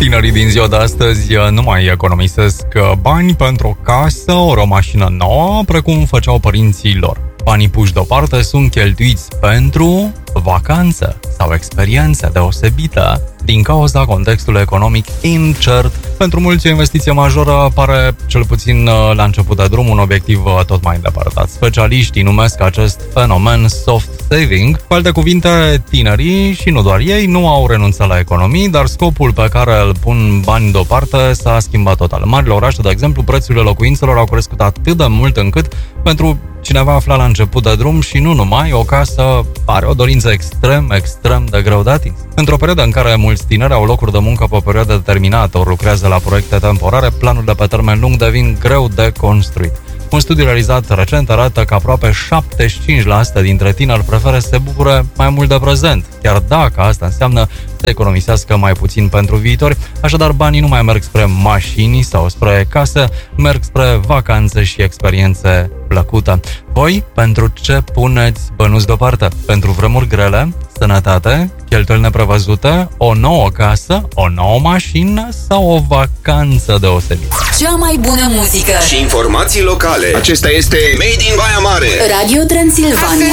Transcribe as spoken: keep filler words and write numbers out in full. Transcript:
Tinerii din ziua de astăzi nu mai economisesc bani pentru o casă, ori o mașină nouă, precum făceau părinții lor. Banii puși deoparte sunt cheltuiți pentru vacanță sau experiențe deosebită. Din cauza contextului economic incert, pentru mulți o investiție majoră pare, cel puțin la început de drum, un obiectiv tot mai îndepărtat. Specialiștii numesc acest fenomen soft saving. Cu alte cuvinte, tinerii, și nu doar ei, nu au renunțat la economii, dar scopul pe care îl pun bani deoparte s-a schimbat total. În marile orașe, de exemplu, prețurile locuințelor au crescut atât de mult încât pentru cineva aflat la început de drum și nu numai, o casă are o dorință extrem, extrem de greu de atins. Într-o perioadă în care mulți tineri au locuri de muncă pe o perioadă determinată, ori lucrează la proiecte temporare, planurile pe termen lung devin greu de construit. Un studiu realizat recent arată că aproape șaptezeci și cinci la sută dintre tineri preferă să se bucure mai mult de prezent, chiar dacă asta înseamnă să economisească mai puțin pentru viitor. Așadar, banii nu mai merg spre mașini sau spre case, merg spre vacanțe și experiențe plăcute. Voi, pentru ce puneți bănuți deoparte? Pentru vremuri grele, sănătate, cheltuieli neprevăzute, o nouă casă, o nouă mașină sau o vacanță deosebită? Cea mai bună muzică și informații locale. Acesta este Made in Baia Mare. Radio Transilvania.